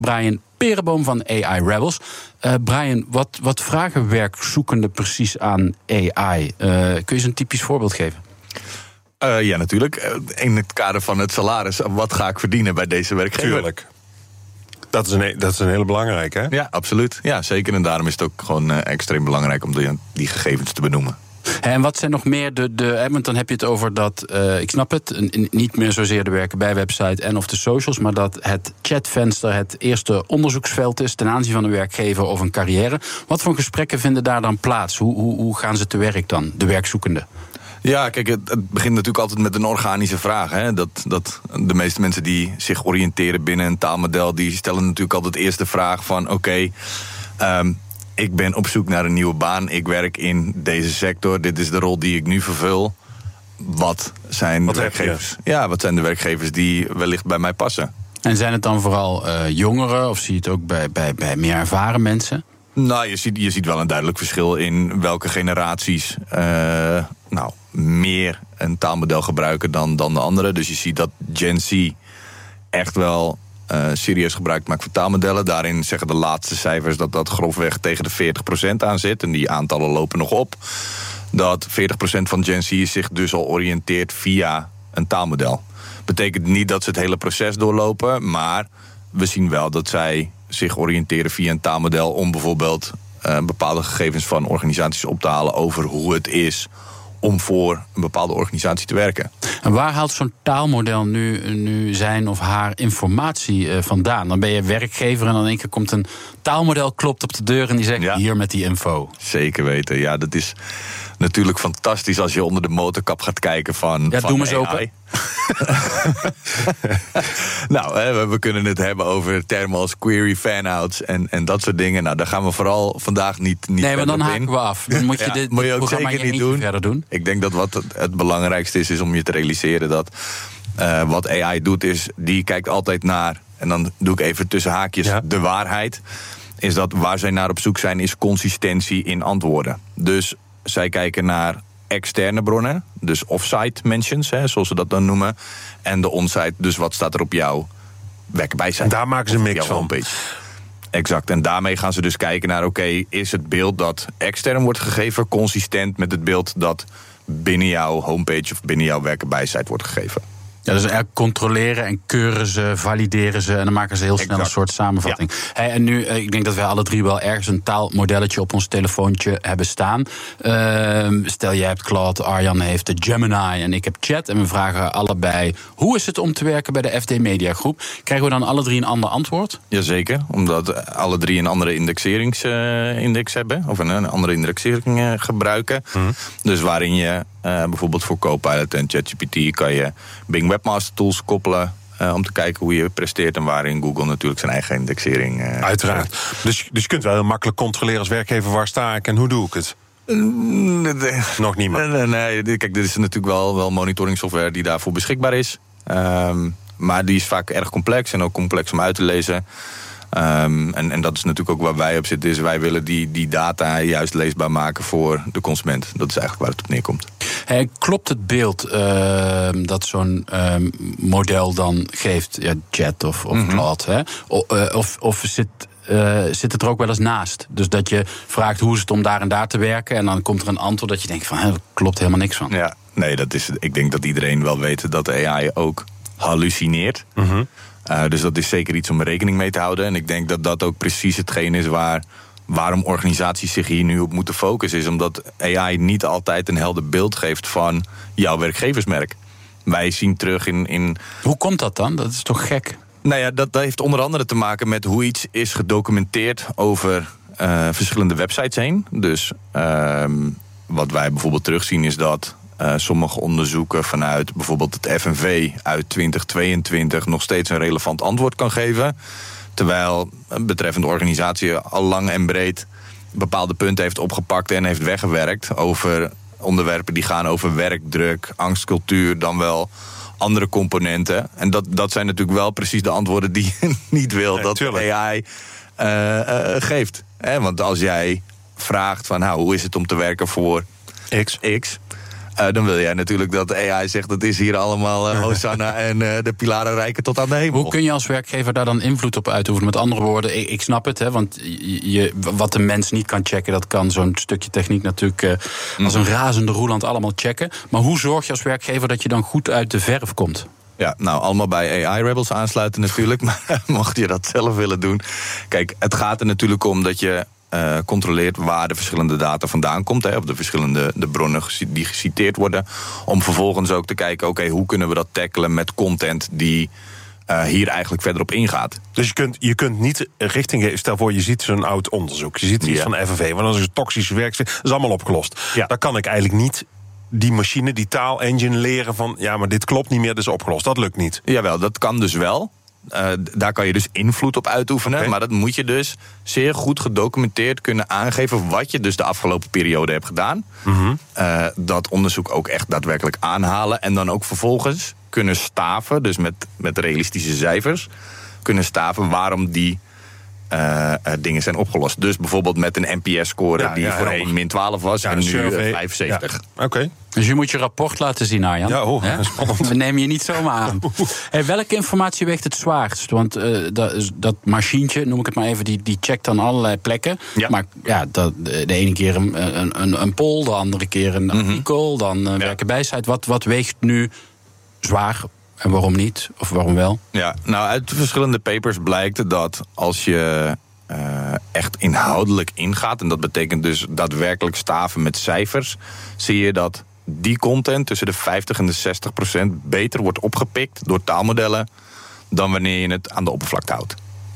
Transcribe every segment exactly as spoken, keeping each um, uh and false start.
Brian Perenboom van A I Rebels. Uh, Brian, wat, wat vragen werkzoekenden precies aan A I? Uh, kun je eens een typisch voorbeeld geven? Uh, ja, natuurlijk. In het kader van het salaris, wat ga ik verdienen bij deze werkgever? Tuurlijk. Dat is een, dat is een hele belangrijke, hè? Ja, absoluut. Ja, zeker. En daarom is het ook gewoon uh, extreem belangrijk om die, die gegevens te benoemen. En wat zijn nog meer de... de want dan heb je het over dat, uh, ik snap het, niet meer zozeer de werken bij website en of de socials, maar dat het chatvenster het eerste onderzoeksveld is ten aanzien van een werkgever of een carrière. Wat voor gesprekken vinden daar dan plaats? Hoe, hoe, hoe gaan ze te werk dan, de werkzoekenden? Ja, kijk, het, het begint natuurlijk altijd met een organische vraag. Hè? Dat, dat de meeste mensen die zich oriënteren binnen een taalmodel, die stellen natuurlijk altijd eerst de vraag van oké, okay, um, ik ben op zoek naar een nieuwe baan. Ik werk in deze sector. Dit is de rol die ik nu vervul. Wat zijn wat de werkgevers? Ja, wat zijn de werkgevers die wellicht bij mij passen? En zijn het dan vooral uh, jongeren of zie je het ook bij, bij, bij meer ervaren mensen? Nou, je ziet, je ziet wel een duidelijk verschil in welke generaties uh, nou, meer een taalmodel gebruiken dan, dan de andere. Dus je ziet dat Gen Z echt wel Uh, serieus gebruik maakt van taalmodellen. Daarin zeggen de laatste cijfers dat dat grofweg tegen de veertig procent aan zit. En die aantallen lopen nog op. Dat veertig procent van Gen Z zich dus al oriënteert via een taalmodel. Betekent niet dat ze het hele proces doorlopen, maar we zien wel dat zij zich oriënteren via een taalmodel om bijvoorbeeld uh, bepaalde gegevens van organisaties op te halen over hoe het is om voor een bepaalde organisatie te werken. En waar haalt zo'n taalmodel nu, nu zijn of haar informatie uh, vandaan? Dan ben je werkgever en dan in één keer komt een taalmodel, klopt op de deur en die zegt ja, hier met die info. Zeker weten, ja, dat is natuurlijk fantastisch als je onder de motorkap gaat kijken van Ja, van doe maar eens open. Nou, hè, we kunnen het hebben over termen als query, fan-outs en, en dat soort dingen. Nou, daar gaan we vooral vandaag niet, niet Nee, maar dan haken in. we af. Dan moet je ja, dit, moet je dit ook programma zeker in niet je doen. verder doen. Ik denk dat wat het, het belangrijkste is, is om je te realiseren dat uh, wat A I doet is, die kijkt altijd naar, en dan doe ik even tussen haakjes, ja. de waarheid. Is dat waar zij naar op zoek zijn, is consistentie in antwoorden. Dus zij kijken naar externe bronnen, dus offsite mentions, hè, zoals ze dat dan noemen. En de onsite, dus wat staat er op jouw werkbijzijn. Daar maken ze een mix van. Homepage. Exact, en daarmee gaan ze dus kijken naar, oké, okay, is het beeld dat extern wordt gegeven consistent met het beeld dat binnen jouw homepage of binnen jouw werkbijzijn wordt gegeven? Ja, dus eigenlijk controleren en keuren ze, valideren ze en dan maken ze heel snel exact. een soort samenvatting. Ja. Hey, en nu, ik denk dat wij alle drie wel ergens een taalmodelletje op ons telefoontje hebben staan. Uh, stel, jij hebt Claude, Arjan heeft de Gemini en ik heb Chat. En we vragen allebei, hoe is het om te werken bij de F D Media Groep? Krijgen we dan alle drie een ander antwoord? Jazeker, omdat alle drie een andere indexeringsindex hebben. Of een, een andere indexering uh, gebruiken. Mm-hmm. Dus waarin je uh, bijvoorbeeld voor Copilot en ChatGPT kan je Bing Webmaster Tools koppelen uh, om te kijken hoe je presteert en waarin Google natuurlijk zijn eigen indexering uh, uiteraard. Dus, dus je kunt wel heel makkelijk controleren als werkgever waar sta ik en hoe doe ik het? Nog niemand. Nee, nee, kijk, dit is natuurlijk wel, wel monitoring software die daarvoor beschikbaar is. Um, maar die is vaak erg complex en ook complex om uit te lezen. Um, en, en dat is natuurlijk ook waar wij op zitten. Is wij willen die, die data juist leesbaar maken voor de consument. Dat is eigenlijk waar het op neerkomt. Hey, klopt het beeld uh, dat zo'n uh, model dan geeft, ja, Chat of, of mm-hmm. Claude, hè? O, uh, of, of zit, uh, zit het er ook wel eens naast? Dus dat je vraagt hoe is het om daar en daar te werken en dan komt er een antwoord dat je denkt van, hè, daar klopt helemaal niks van. Ja, nee, dat is, ik denk dat iedereen wel weet dat A I ook hallucineert. Mm-hmm. Uh, dus dat is zeker iets om rekening mee te houden. En ik denk dat dat ook precies hetgeen is waar, waarom organisaties zich hier nu op moeten focussen. Is omdat A I niet altijd een helder beeld geeft van jouw werkgeversmerk. Wij zien terug in... in Hoe komt dat dan? Dat is toch gek? Nou ja, dat, dat heeft onder andere te maken met hoe iets is gedocumenteerd over uh, verschillende websites heen. Dus uh, wat wij bijvoorbeeld terugzien is dat Uh, sommige onderzoeken vanuit bijvoorbeeld het F N V uit twintig tweeëntwintig nog steeds een relevant antwoord kan geven. Terwijl een betreffende organisatie al lang en breed bepaalde punten heeft opgepakt en heeft weggewerkt over onderwerpen die gaan over werkdruk, angstcultuur, dan wel andere componenten. En dat, dat zijn natuurlijk wel precies de antwoorden die je niet wil nee, dat tuurlijk. A I uh, uh, geeft. He, want als jij vraagt van nou, hoe is het om te werken voor X, X Uh, dan wil jij natuurlijk dat A I zegt, dat is hier allemaal uh, Hosanna en uh, de pilaren reiken tot aan de hemel. Hoe kun je als werkgever daar dan invloed op uitoefenen? Met andere woorden, ik, ik snap het, hè, want je, wat de mens niet kan checken, dat kan zo'n stukje techniek natuurlijk uh, mm. als een razende roeland allemaal checken. Maar hoe zorg je als werkgever dat je dan goed uit de verf komt? Ja, nou, allemaal bij A I-rebels aansluiten natuurlijk. Maar mocht je dat zelf willen doen. Kijk, het gaat er natuurlijk om dat je uh, controleert waar de verschillende data vandaan komt. Hè, op de verschillende de bronnen die geciteerd worden. Om vervolgens ook te kijken, oké, okay, hoe kunnen we dat tackelen met content die uh, hier eigenlijk verder op ingaat. Dus je kunt, je kunt niet richting geven. Stel voor, je ziet zo'n oud onderzoek. Je ziet iets ja. van F N V. Want als is toxische werksfeer, dat is allemaal opgelost. Ja. Dan kan ik eigenlijk niet die machine, die taalengine leren van, ja, maar dit klopt niet meer, dat is opgelost. Dat lukt niet. Jawel, dat kan dus wel. Uh, daar kan je dus invloed op uitoefenen. Okay. Maar dat moet je dus zeer goed gedocumenteerd kunnen aangeven wat je dus de afgelopen periode hebt gedaan. Mm-hmm. Uh, dat onderzoek ook echt daadwerkelijk aanhalen. En dan ook vervolgens kunnen staven, dus met, met realistische cijfers, kunnen staven waarom die Uh, uh, dingen zijn opgelost. Dus bijvoorbeeld met een N P S-score ja, die ja, voorheen min twaalf was ja, en nu survey, vijfenzeventig. Ja. Oké. Okay. Dus je moet je rapport laten zien, Arjan. Ja, oh, dat is spannend. We nemen je niet zomaar aan. Hey, welke informatie weegt het zwaarst? Want uh, dat, dat machientje, noem ik het maar even, die, die checkt dan allerlei plekken. Ja. Maar ja, dat, de ene keer een, een, een poll, de andere keer een mm-hmm. artikel, dan uh, ja. werken bijsite. Wat, wat weegt nu zwaar? En waarom niet? Of waarom wel? Ja, nou, uit de verschillende papers blijkt dat als je uh, echt inhoudelijk ingaat, en dat betekent dus daadwerkelijk staven met cijfers, zie je dat die content tussen de vijftig en de zestig procent beter wordt opgepikt door taalmodellen dan wanneer je het aan de oppervlakte houdt.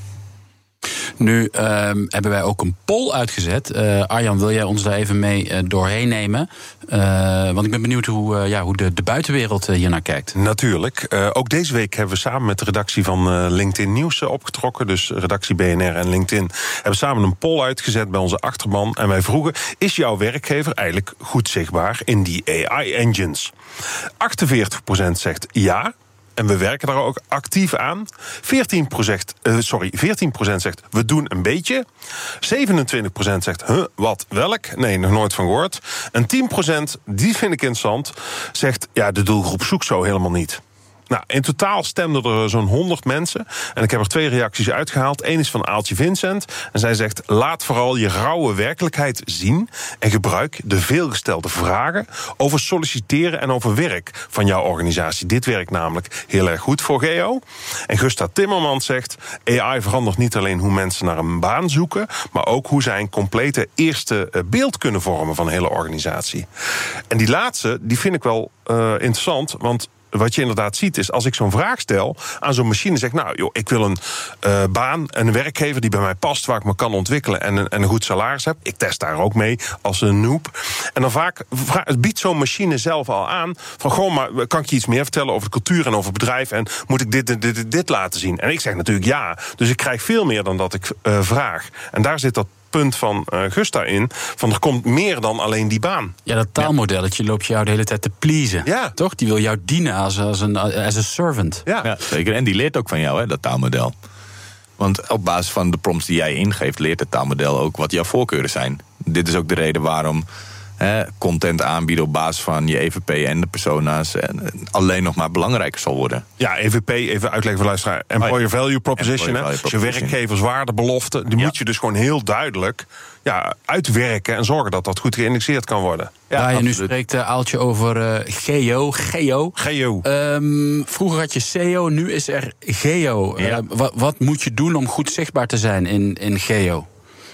Nu uh, hebben wij ook een poll uitgezet. Uh, Arjan, wil jij ons daar even mee uh, doorheen nemen? Uh, want ik ben benieuwd hoe, uh, ja, hoe de, de buitenwereld uh, hiernaar kijkt. Natuurlijk. Uh, ook deze week hebben we samen met de redactie van uh, LinkedIn Nieuws uh, opgetrokken. Dus redactie B N R en LinkedIn hebben samen een poll uitgezet bij onze achterban. En wij vroegen, is jouw werkgever eigenlijk goed zichtbaar in die A I-engines? achtenveertig procent zegt ja. En we werken daar ook actief aan. veertien procent, uh, sorry, veertien procent zegt, we doen een beetje. zevenentwintig procent zegt, huh, wat, welk? Nee, nog nooit van gehoord. En tien procent, die vind ik interessant, zegt, ja, de doelgroep zoekt zo helemaal niet. Nou, in totaal stemden er zo'n honderd mensen. En ik heb er twee reacties uitgehaald. Eén is van Aaltje Vincent. En zij zegt, laat vooral je rauwe werkelijkheid zien. En gebruik de veelgestelde vragen over solliciteren en over werk van jouw organisatie. Dit werkt namelijk heel erg goed voor Geo. En Gusta Timmermans zegt, A I verandert niet alleen hoe mensen naar een baan zoeken, maar ook hoe zij een complete eerste beeld kunnen vormen van een hele organisatie. En die laatste, die vind ik wel uh, interessant, want wat je inderdaad ziet is, als ik zo'n vraag stel aan zo'n machine, zeg nou, joh, ik wil een uh, baan, een werkgever die bij mij past, waar ik me kan ontwikkelen en een, en een goed salaris heb. Ik test daar ook mee als een noob. En dan vaak vraag, biedt zo'n machine zelf al aan van, gewoon, maar kan ik je iets meer vertellen over de cultuur en over het bedrijf en moet ik dit, dit, dit, dit laten zien? En ik zeg natuurlijk ja. Dus ik krijg veel meer dan dat ik uh, vraag. En daar zit dat punt van uh, Gusta in, van er komt meer dan alleen die baan. Ja, dat taalmodelletje ja. loopt jou de hele tijd te pleasen. Ja. Toch? Die wil jou dienen als, als een as a servant. Ja. ja, zeker. En die leert ook van jou, hè, dat taalmodel. Want op basis van de prompts die jij ingeeft, leert het taalmodel ook wat jouw voorkeuren zijn. Dit is ook de reden waarom hè, content aanbieden op basis van je E V P en de persona's en alleen nog maar belangrijker zal worden. Ja, E V P, even uitleggen voor luisteraar. Employer Value Proposition. Employer value proposition. Je werkgeverswaardebelofte, die ja. moet je dus gewoon heel duidelijk ja, uitwerken en zorgen dat dat goed geïndexeerd kan worden. Ja, ja, nu spreekt uh, Aaltje over uh, Geo. Geo. Geo. Um, vroeger had je S E O, nu is er Geo. Ja. Uh, wat, wat moet je doen om goed zichtbaar te zijn in, in Geo?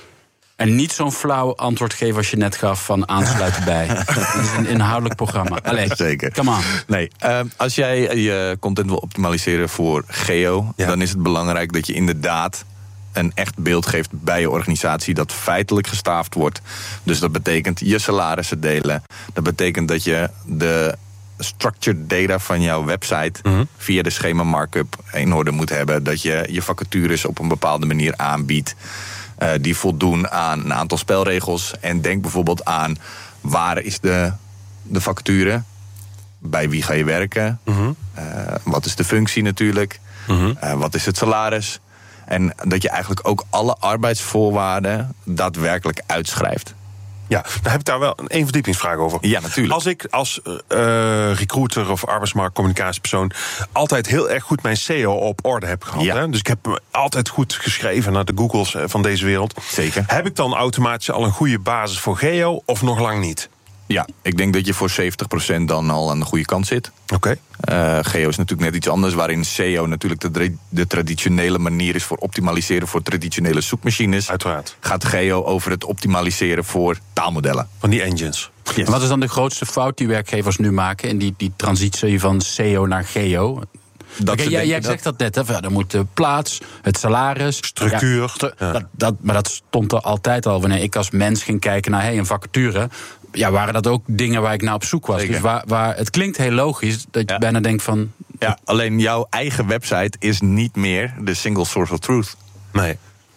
En niet zo'n flauw antwoord geven als je net gaf van aansluiten bij. Dat is een inhoudelijk programma. Allee, zeker. Come on. Nee, uh, als jij je content wil optimaliseren voor Geo, ja. dan is het belangrijk dat je inderdaad een echt beeld geeft bij je organisatie dat feitelijk gestaafd wordt. Dus dat betekent je salarissen delen. Dat betekent dat je de structured data van jouw website mm-hmm. via de schema markup in orde moet hebben. Dat je je vacatures op een bepaalde manier aanbiedt. Uh, die voldoen aan een aantal spelregels. En denk bijvoorbeeld aan waar is de, de vacature? Bij wie ga je werken? Mm-hmm. Uh, wat is de functie natuurlijk? Mm-hmm. Uh, wat is het salaris? En dat je eigenlijk ook alle arbeidsvoorwaarden daadwerkelijk uitschrijft. Ja, daar heb ik daar wel een verdiepingsvraag over. Ja, natuurlijk. Als ik als uh, recruiter of arbeidsmarktcommunicatiepersoon altijd heel erg goed mijn S E O op orde heb gehad. Ja. Hè? Dus ik heb altijd goed geschreven naar de Googles van deze wereld. Zeker. Heb ik dan automatisch al een goede basis voor geo of nog lang niet? Ja, ik denk dat je voor zeventig procent dan al aan de goede kant zit. Oké. Okay. Uh, geo is natuurlijk net iets anders, waarin S E O natuurlijk de, de traditionele manier is voor optimaliseren voor traditionele zoekmachines. Uiteraard. Gaat geo over het optimaliseren voor taalmodellen. Van die engines. Yes. Wat is dan de grootste fout die werkgevers nu maken in die, die transitie van S E O naar geo? Dat okay, jij jij zegt dat net, hè? Ja, dan moet de plaats, het salaris, structuur. Ja, stru- ja. Dat, dat, maar dat stond er altijd al. Wanneer ik als mens ging kijken naar hey, een vacature, ja, waren dat ook dingen waar ik naar op zoek was. Zeker. Dus waar, waar, het klinkt heel logisch dat je ja. bijna denkt van... Ja, alleen jouw eigen website is niet meer de single source of truth. Nee.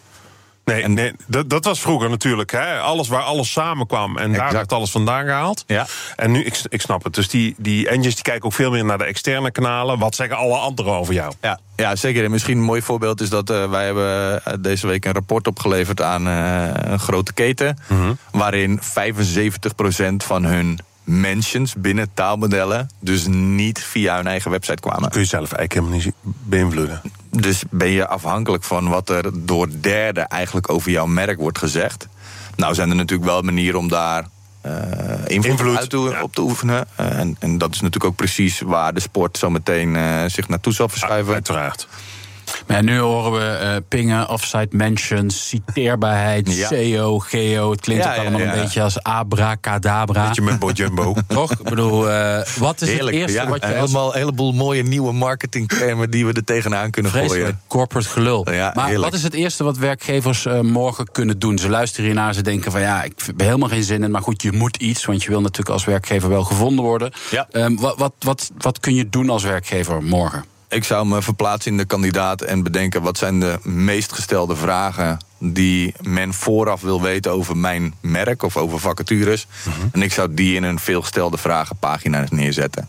Nee, en nee dat, dat was vroeger natuurlijk. Hè? Alles waar alles samenkwam. En exact. Daar werd alles vandaan gehaald. Ja. En nu, ik, ik snap het. Dus die, die engines die kijken ook veel meer naar de externe kanalen. Wat zeggen alle anderen over jou? Ja, ja zeker. En misschien een mooi voorbeeld is dat uh, wij hebben deze week een rapport opgeleverd aan uh, een grote keten. Mm-hmm. Waarin vijfenzeventig procent van hun mentions binnen taalmodellen dus niet via hun eigen website kwamen. Dat kun je zelf eigenlijk helemaal niet beïnvloeden. Dus ben je afhankelijk van wat er door derden eigenlijk over jouw merk wordt gezegd. Nou zijn er natuurlijk wel manieren om daar uh, invloed, invloed uit te, ja. op te oefenen. Uh, en, en dat is natuurlijk ook precies waar de sport zo meteen uh, zich naartoe zal verschuiven. Ja, uiteraard. Maar nu horen we uh, pingen, offsite mentions, citeerbaarheid, ja. S E O, geo. Het klinkt ja, ook allemaal ja, ja. een beetje als abracadabra. Beetje mumbo jumbo. Toch? Ik bedoel, uh, wat is Heerlijk, het eerste ja, wat je... Helemaal, als... Een heleboel mooie nieuwe marketingtermen die we er tegenaan kunnen Vreselijk, gooien. Corporate gelul. Ja, maar heerlijk. Wat is het eerste wat werkgevers uh, morgen kunnen doen? Ze luisteren hiernaar, ze denken van ja, ik heb helemaal geen zin in. Maar goed, je moet iets, want je wil natuurlijk als werkgever wel gevonden worden. Ja. Um, wat, wat, wat, wat kun je doen als werkgever morgen? Ik zou me verplaatsen in de kandidaat en bedenken wat zijn de meest gestelde vragen die men vooraf wil weten over mijn merk of over vacatures. Mm-hmm. En ik zou die in een veelgestelde vragenpagina neerzetten.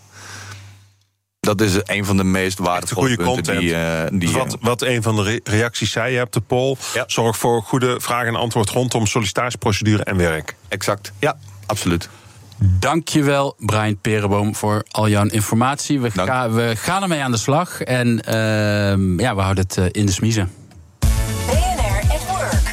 Dat is een van de meest waardevolle punten die... Uh, die dus wat, wat een van de re- reacties zei je op de poll, ja. Zorg voor goede vraag en antwoord rondom sollicitatieprocedure en werk. Exact, ja, absoluut. Dankjewel, Brian Perenboom, voor al jouw informatie. We, ga, we gaan ermee aan de slag en uh, ja, we houden het uh, in de smiezen. B N R at Work.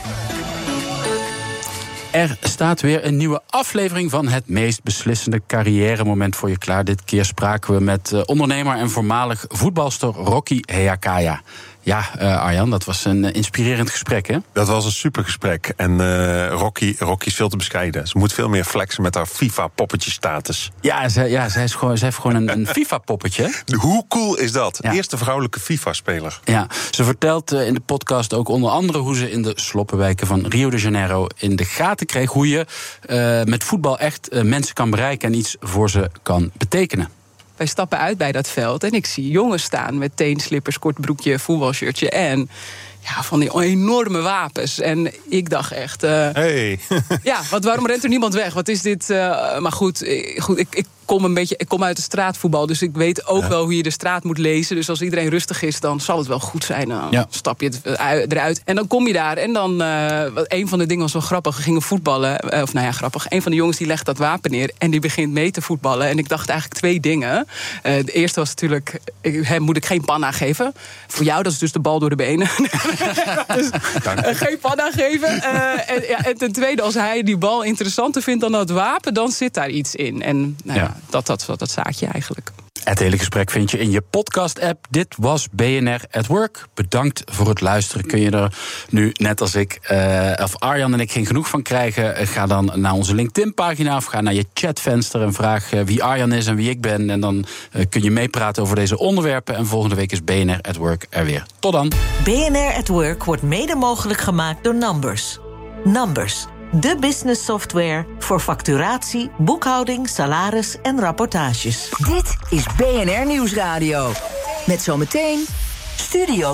Er staat weer een nieuwe aflevering van het meest beslissende carrière-moment voor je klaar. Dit keer spraken we met uh, ondernemer en voormalig voetbalster Rocky Heakaya. Ja, uh, Arjan, dat was een uh, inspirerend gesprek, hè? Dat was een supergesprek. En uh, Rocky, Rocky is veel te bescheiden. Ze moet veel meer flexen met haar FIFA-poppetje-status. Ja, ze, ja zij, is gewoon, zij heeft gewoon een, een FIFA-poppetje. Hoe cool is dat? Ja. Eerste vrouwelijke FIFA-speler. Ja, ze vertelt uh, in de podcast ook onder andere hoe ze in de sloppenwijken van Rio de Janeiro in de gaten kreeg hoe je uh, met voetbal echt uh, mensen kan bereiken en iets voor ze kan betekenen. Wij stappen uit bij dat veld en ik zie jongens staan met teenslippers, kort broekje, voetbalshirtje en ja, van die enorme wapens. En ik dacht echt, uh, hey. ja, wat, waarom rent er niemand weg? Wat is dit? Uh, maar goed, goed ik, ik kom een beetje, ik kom uit de straatvoetbal, dus ik weet ook ja. wel hoe je de straat moet lezen. Dus als iedereen rustig is, dan zal het wel goed zijn. Dan ja. stap je het eruit en dan kom je daar. En dan, uh, een van de dingen was wel grappig, we gingen voetballen. Uh, of nou ja, grappig. Een van de jongens die legt dat wapen neer en die begint mee te voetballen. En ik dacht eigenlijk twee dingen. Uh, de eerste was natuurlijk, ik, hem moet ik geen panna geven. Voor jou, dat is dus de bal door de benen. dus, uh, geen panna geven. Uh, en, ja, en ten tweede, als hij die bal interessanter vindt dan dat wapen, dan zit daar iets in. En nou ja. Ja, dat, dat, dat, dat zaadje eigenlijk. Het hele gesprek vind je in je podcast-app. Dit was B N R at Work. Bedankt voor het luisteren. Kun je er nu, net als ik, uh, of Arjan en ik, geen genoeg van krijgen? Ga dan naar onze LinkedIn-pagina of ga naar je chatvenster en vraag uh, wie Arjan is en wie ik ben. En dan uh, kun je meepraten over deze onderwerpen. En volgende week is B N R at Work er weer. Tot dan. B N R at Work wordt mede mogelijk gemaakt door Numbers. Numbers. De business software voor facturatie, boekhouding, salaris en rapportages. Dit is B N R Nieuwsradio. Met zometeen Studio